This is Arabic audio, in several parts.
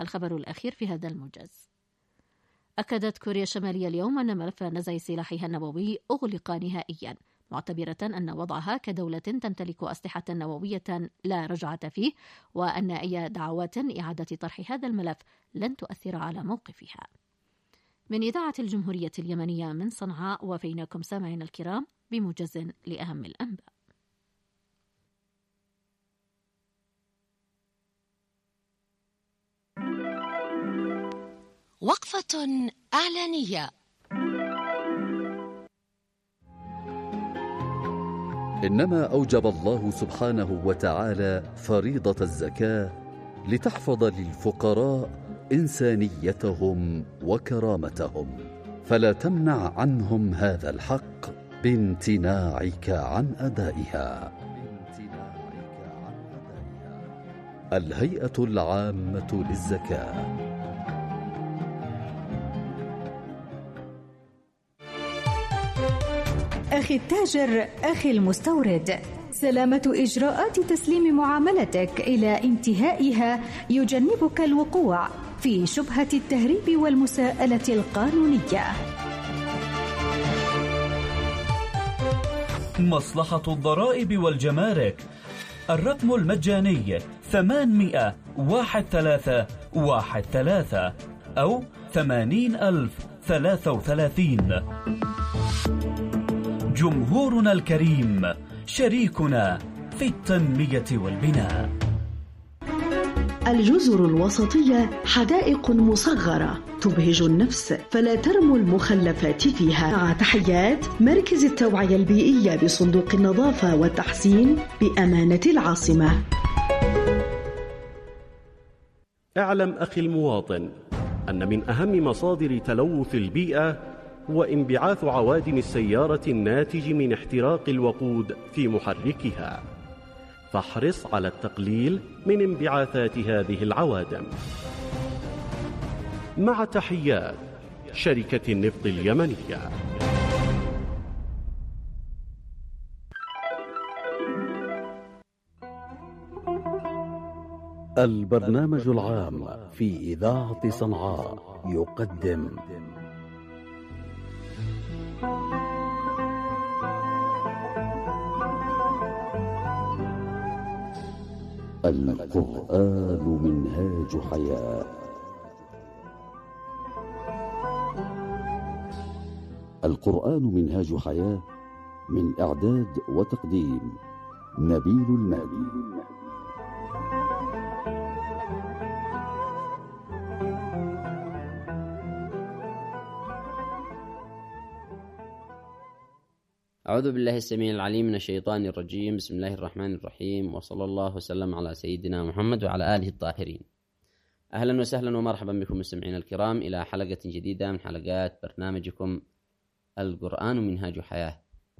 الخبر الأخير في هذا الموجز. أكدت كوريا الشمالية اليوم أن ملف نزع سلاحها النووي أغلق نهائيا، معتبرة أن وضعها كدولة تمتلك أسلحة نووية لا رجعة فيه، وأن أي دعوات إعادة طرح هذا الملف لن تؤثر على موقفها. من إذاعة الجمهورية اليمنية من صنعاء، وفيناكم سامعين الكرام بموجز لأهم الأنباء. وقفة إعلانية. إنما أوجب الله سبحانه وتعالى فريضة الزكاة لتحفظ للفقراء إنسانيتهم وكرامتهم، فلا تمنع عنهم هذا الحق بامتناعك عن أدائها. الهيئة العامة للزكاة. أخي التاجر، أخي المستورد، سلامة إجراءات تسليم معاملتك إلى انتهائها يجنبك الوقوع في شبهة التهريب والمساءلة القانونية. مصلحة الضرائب والجمارك، الرقم المجاني 800-1313 أو 80,033. جمهورنا الكريم، شريكنا في التنمية والبناء. الجزر الوسطية حدائق مصغرة تبهج النفس، فلا ترموا المخلفات فيها. مع تحيات مركز التوعية البيئية بصندوق النظافة والتحسين بأمانة العاصمة. اعلم أخي المواطن أن من أهم مصادر تلوث البيئة هو انبعاث عوادم السيارة الناتج من احتراق الوقود في محركها، فاحرص على التقليل من انبعاثات هذه العوادم. مع تحيات شركة النفط اليمنية. البرنامج العام في إذاعة صنعاء يقدم القرآن منهاج حياة. القرآن منهاج حياة، من إعداد وتقديم نبيل المالي. أعوذ بالله السميع العليم من الشيطان الرجيم. بسم الله الرحمن الرحيم، وصلى الله وسلم على سيدنا محمد وعلى آله الطاهرين. أهلا وسهلا ومرحبا بكم مستمعين الكرام إلى حلقة جديدة من حلقات برنامجكم القرآن منهاج حياة.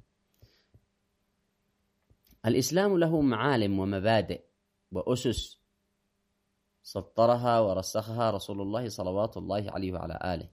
الإسلام له معالم ومبادئ وأسس سطرها ورسخها رسول الله صلوات الله عليه وعلى آله،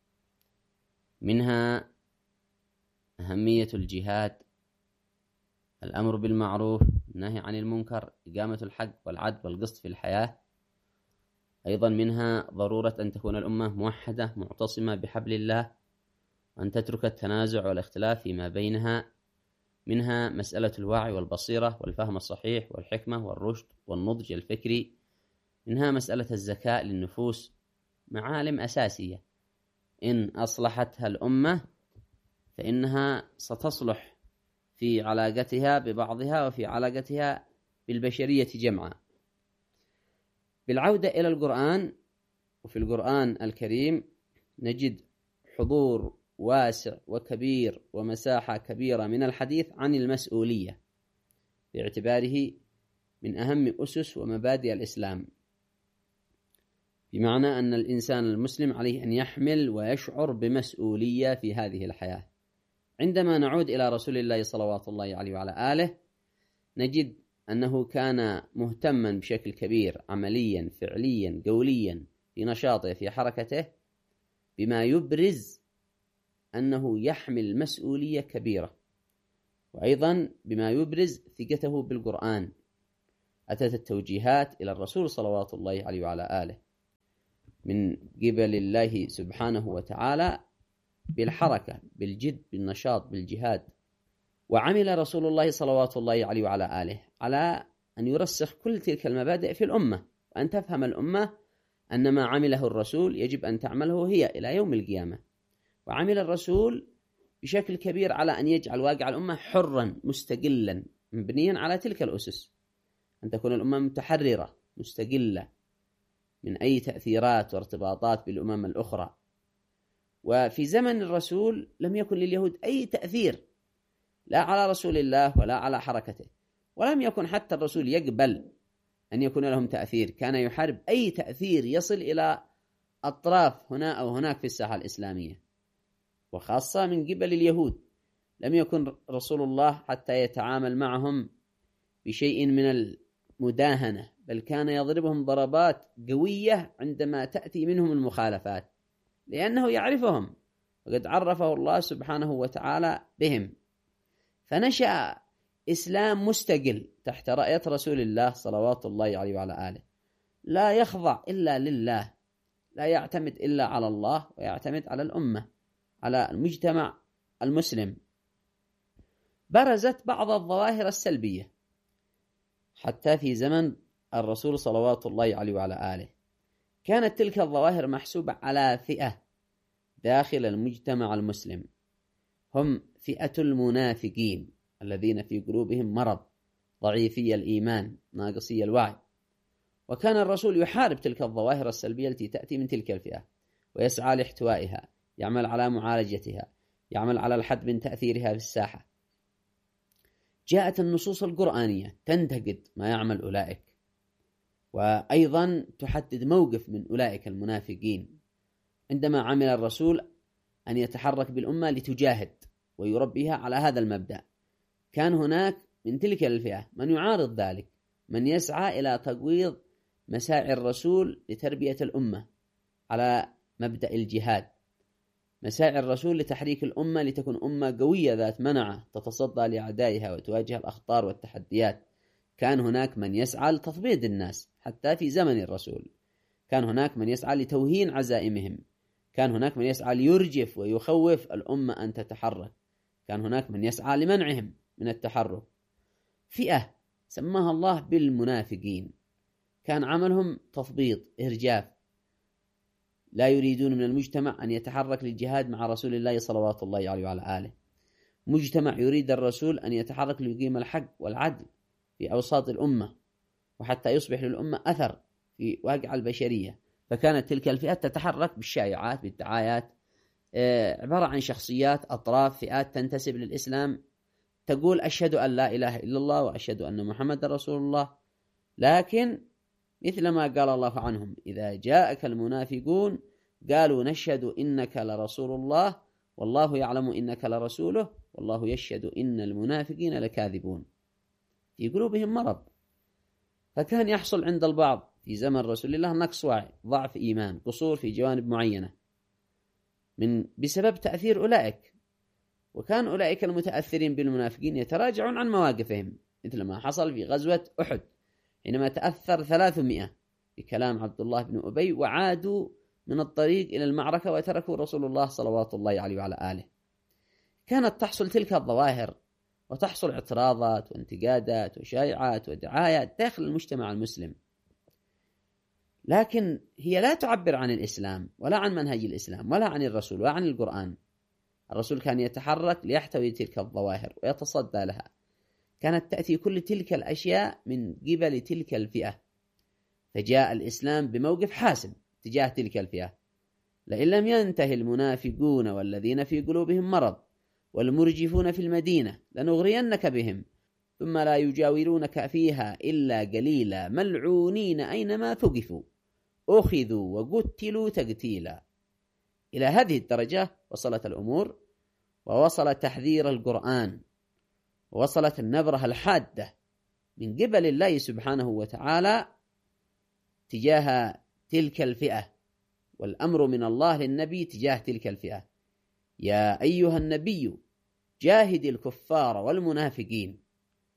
منها أهمية الجهاد، الأمر بالمعروف، النهي عن المنكر، إقامة الحق والعدل والقسط في الحياة. أيضا منها ضرورة أن تكون الأمة موحدة معتصمة بحبل الله، وأن تترك التنازع والاختلاف فيما بينها. منها مسألة الوعي والبصيرة والفهم الصحيح والحكمة والرشد والنضج الفكري. منها مسألة الزكاة للنفوس، معالم أساسية إن أصلحتها الأمة فإنها ستصلح في علاقتها ببعضها وفي علاقتها بالبشرية جمعاء. بالعودة إلى القرآن، وفي القرآن الكريم نجد حضور واسع وكبير ومساحة كبيرة من الحديث عن المسؤولية، باعتباره من أهم أسس ومبادئ الإسلام، بمعنى أن الإنسان المسلم عليه أن يحمل ويشعر بمسؤولية في هذه الحياة. عندما نعود إلى رسول الله صلوات الله عليه وعلى آله، نجد أنه كان مهتما بشكل كبير عمليا فعليا قوليا في نشاطه في حركته، بما يبرز أنه يحمل مسؤولية كبيرة، وأيضا بما يبرز ثقته بالقرآن. أتت التوجيهات إلى الرسول صلوات الله عليه وعلى آله، من قبل الله سبحانه وتعالى بالحركة، بالجد، بالنشاط، بالجهاد. وعمل رسول الله صلوات الله عليه وعلى آله على أن يرسخ كل تلك المبادئ في الأمة، وأن تفهم الأمة أن ما عمله الرسول يجب أن تعمله هي إلى يوم القيامة. وعمل الرسول بشكل كبير على أن يجعل واقع الأمة حرا مستقلا مبنيا على تلك الأسس، أن تكون الأمة متحررة مستقلة من أي تأثيرات وارتباطات بالأمم الأخرى. وفي زمن الرسول لم يكن لليهود أي تأثير لا على رسول الله ولا على حركته، ولم يكن حتى الرسول يقبل أن يكون لهم تأثير، كان يحارب أي تأثير يصل إلى أطراف هنا أو هناك في الساحة الإسلامية، وخاصة من قبل اليهود. لم يكن رسول الله حتى يتعامل معهم بشيء من المداهنة، بل كان يضربهم ضربات قوية عندما تأتي منهم المخالفات، لأنه يعرفهم وقد عرفه الله سبحانه وتعالى بهم. فنشأ إسلام مستقل تحت راية رسول الله صلوات الله عليه وعلى آله، لا يخضع إلا لله، لا يعتمد إلا على الله، ويعتمد على الأمة، على المجتمع المسلم. برزت بعض الظواهر السلبية حتى في زمن الرسول صلوات الله عليه وعلى آله. كانت تلك الظواهر محسوبة على فئة داخل المجتمع المسلم، هم فئة المنافقين الذين في قلوبهم مرض، ضعيفي الإيمان، ناقصي الوعي. وكان الرسول يحارب تلك الظواهر السلبية التي تأتي من تلك الفئة، ويسعى لاحتوائها، يعمل على معالجتها، يعمل على الحد من تأثيرها في الساحة. جاءت النصوص القرآنية تنتقد ما يعمل أولئك، وأيضا تحدد موقف من أولئك المنافقين. عندما عمل الرسول أن يتحرك بالأمة لتجاهد ويربيها على هذا المبدأ، كان هناك من تلك الفئة من يعارض ذلك، من يسعى إلى تقويض مساعي الرسول لتربية الأمة على مبدأ الجهاد، مساعي الرسول لتحريك الأمة لتكون أمة قوية ذات منعة تتصدى لأعدائها وتواجه الأخطار والتحديات. كان هناك من يسعى لتثبيط الناس حتى في زمن الرسول، كان هناك من يسعى لتوهين عزائمهم، كان هناك من يسعى ليرجف ويخوف الأمة أن تتحرك، كان هناك من يسعى لمنعهم من التحرك. فئة سماها الله بالمنافقين، كان عملهم تثبيط، إرجاف، لا يريدون من المجتمع أن يتحرك للجهاد مع رسول الله صلوات الله عليه وعلى آله. مجتمع يريد الرسول أن يتحرك ليقيم الحق والعدل في أوساط الأمة، وحتى يصبح للأمة أثر في واقع البشرية. فكانت تلك الفئة تتحرك بالشائعات، بالدعايات، عبارة عن شخصيات، أطراف، فئات تنتسب للإسلام، تقول أشهد أن لا إله إلا الله وأشهد أن محمد رسول الله، لكن مثل ما قال الله عنهم: إذا جاءك المنافقون قالوا نشهد إنك لرسول الله والله يعلم إنك لرسوله والله يشهد إن المنافقين لكاذبون. في قلوبهم مرض. فكان يحصل عند البعض في زمن رسول الله نقص وعي، ضعف إيمان، قصور في جوانب معينة بسبب تأثير أولئك. وكان أولئك المتأثرين بالمنافقين يتراجعون عن مواقفهم، مثل ما حصل في غزوة أحد حينما تأثر 300 بكلام عبد الله بن أبي وعادوا من الطريق إلى المعركة وتركوا رسول الله صلوات الله عليه وعلى آله. كانت تحصل تلك الظواهر، وتحصل اعتراضات وانتقادات وشائعات ودعايات داخل المجتمع المسلم، لكن هي لا تعبر عن الإسلام ولا عن منهج الإسلام ولا عن الرسول ولا عن القرآن. الرسول كان يتحرك ليحتوي تلك الظواهر ويتصدى لها. كانت تأتي كل تلك الأشياء من قبل تلك الفئة، فجاء الإسلام بموقف حاسم تجاه تلك الفئة: لئن لم ينتهي المنافقون والذين في قلوبهم مرض والمرجفون في المدينة لنغرينك بهم ثم لا يجاورونك فيها إلا قليلا ملعونين أينما ثقفوا أخذوا وقتلوا تقتيلا. إلى هذه الدرجة وصلت الأمور، ووصل تحذير القرآن، ووصلت النبرة الحادة من قبل الله سبحانه وتعالى تجاه تلك الفئة، والأمر من الله للنبي تجاه تلك الفئة: يا أيها النبي جاهد الكفار والمنافقين.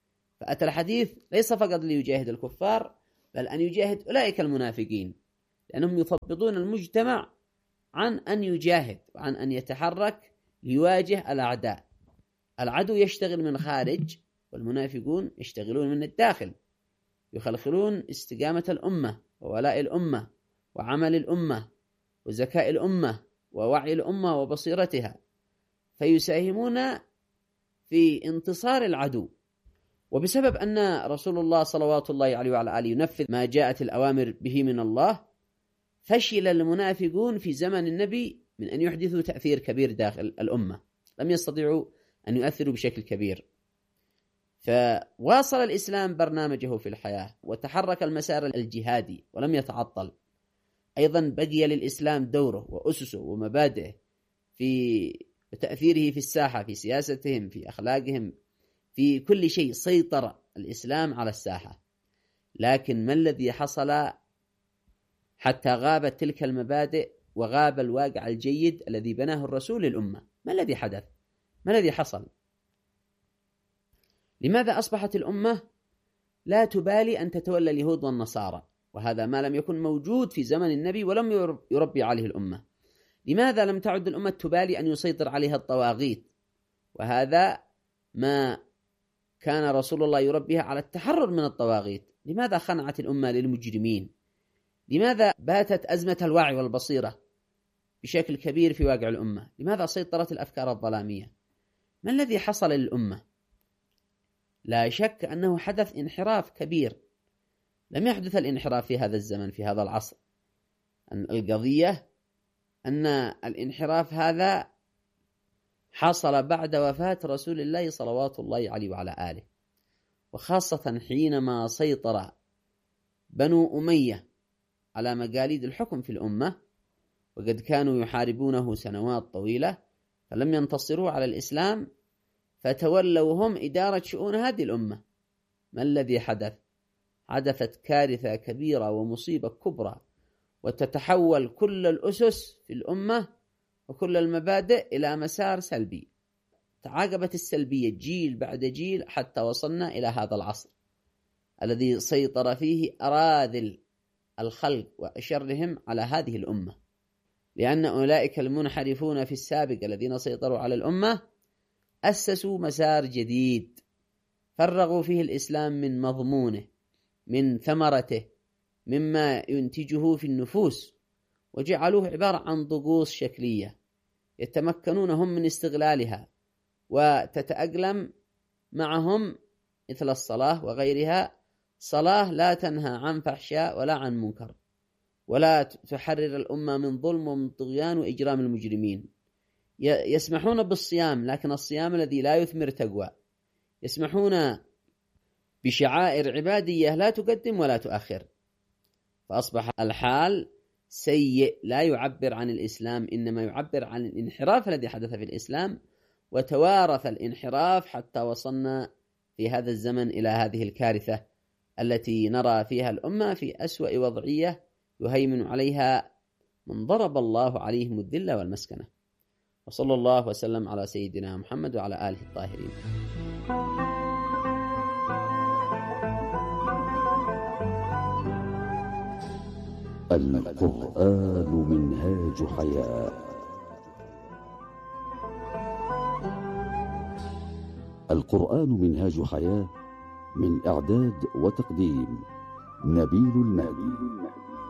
فأتى الحديث ليس فقط ليجاهد الكفار، بل أن يجاهد أولئك المنافقين، لأنهم يثبطون المجتمع عن أن يجاهد وعن أن يتحرك ليواجه الأعداء. العدو يشتغل من خارج والمنافقون يشتغلون من الداخل، يخلخلون استقامة الأمة وولاء الأمة وعمل الأمة وذكاء الأمة ووعي الأمة وبصيرتها، فيساهمون في انتصار العدو. وبسبب أن رسول الله صلوات الله عليه وعلى آله ينفذ ما جاءت الأوامر به من الله، فشل المنافقون في زمن النبي من أن يحدثوا تأثير كبير داخل الأمة، لم يستطيعوا أن يؤثروا بشكل كبير. فواصل الإسلام برنامجه في الحياة وتحرك المسار الجهادي ولم يتعطل. أيضا بقي للإسلام دوره وأسسه ومبادئه في تأثيره في الساحة، في سياستهم، في أخلاقهم، في كل شيء سيطر الإسلام على الساحة. لكن ما الذي حصل حتى غابت تلك المبادئ وغاب الواقع الجيد الذي بناه الرسول للأمة؟ ما الذي حدث؟ ما الذي حصل؟ لماذا أصبحت الأمة لا تبالي أن تتولى اليهود والنصارى؟ وهذا ما لم يكن موجود في زمن النبي ولم يربي عليه الأمة. لماذا لم تعد الأمة تبالي أن يسيطر عليها الطواغيت؟ وهذا ما كان رسول الله يربيها على التحرر من الطواغيت. لماذا خنعت الأمة للمجرمين؟ لماذا باتت أزمة الوعي والبصيرة بشكل كبير في واقع الأمة؟ لماذا سيطرت الأفكار الظلامية؟ ما الذي حصل للأمة؟ لا شك أنه حدث انحراف كبير. لم يحدث الانحراف في هذا الزمن في هذا العصر. القضية أن الانحراف هذا حصل بعد وفاة رسول الله صلوات الله عليه وعلى آله، وخاصة حينما سيطر بنو أمية على مقاليد الحكم في الأمة، وقد كانوا يحاربونه سنوات طويلة فلم ينتصروا على الإسلام، فتولوا هم إدارة شؤون هذه الأمة. ما الذي حدث؟ حدثت كارثة كبيرة ومصيبة كبرى، وتتحول كل الأسس في الأمة وكل المبادئ إلى مسار سلبي. تعاقبت السلبية جيل بعد جيل حتى وصلنا إلى هذا العصر الذي سيطر فيه أراذل الخلق وأشرهم على هذه الأمة، لأن أولئك المنحرفون في السابق الذين سيطروا على الأمة أسسوا مسار جديد فرغوا فيه الإسلام من مضمونه، من ثمرته، مما ينتجه في النفوس، وجعلوه عبارة عن طقوس شكلية يتمكنون هم من استغلالها وتتأقلم معهم، مثل الصلاة وغيرها. صلاة لا تنهى عن فحشاء ولا عن منكر، ولا تحرر الأمة من ظلم ومن طغيان وإجرام المجرمين. يسمحون بالصيام، لكن الصيام الذي لا يثمر تقوى. يسمحون بشعائر عبادية لا تقدم ولا تؤخر. فأصبح الحال سيء لا يعبر عن الإسلام، إنما يعبر عن الانحراف الذي حدث في الإسلام، وتوارث الانحراف حتى وصلنا في هذا الزمن إلى هذه الكارثة التي نرى فيها الأمة في أسوأ وضعية يهيمن عليها من ضرب الله عليهم الذل والمسكنة. وصلى الله وسلم على سيدنا محمد وعلى آله الطاهرين. القرآن منهاج حياة. القرآن منهاج حياة، من إعداد وتقديم نبيل المالي.